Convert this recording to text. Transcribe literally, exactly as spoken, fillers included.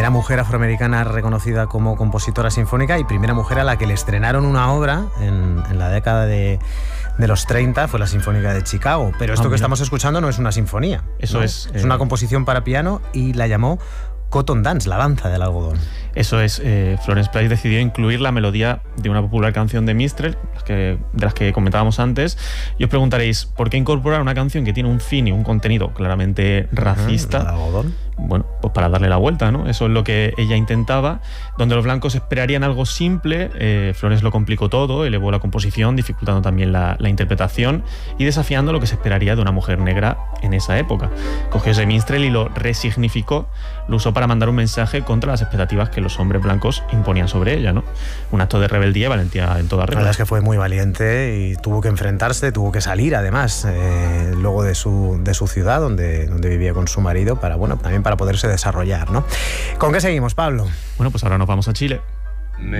primera mujer afroamericana reconocida como compositora sinfónica y primera mujer a la que le estrenaron una obra en, en la década de, de los treinta, fue la Sinfónica de Chicago. Pero esto ah, que estamos escuchando no es una sinfonía. Eso ¿no? es. Es eh... una composición para piano y la llamó Cotton Dance, la danza del algodón. Eso es, eh, Florence Price decidió incluir la melodía de una popular canción de Minstrel, que, de las que comentábamos antes, y os preguntaréis, ¿por qué incorporar una canción que tiene un fin y un contenido claramente racista? ¿El algodón? Bueno, pues para darle la vuelta, ¿no? Eso es lo que ella intentaba. Donde los blancos esperarían algo simple, eh, Florence lo complicó todo, elevó la composición, dificultando también la, la interpretación y desafiando lo que se esperaría de una mujer negra en esa época. Cogió ese minstrel y lo resignificó, lo usó para mandar un mensaje contra las expectativas que los hombres blancos imponían sobre ella, ¿no? Un acto de rebeldía y valentía en toda regla. La verdad es que fue muy valiente y tuvo que enfrentarse, tuvo que salir además eh, luego de su, de su ciudad donde, donde vivía con su marido para, bueno, también para poderse desarrollar, ¿no? ¿Con qué seguimos, Pablo? Bueno, pues ahora nos vamos a Chile.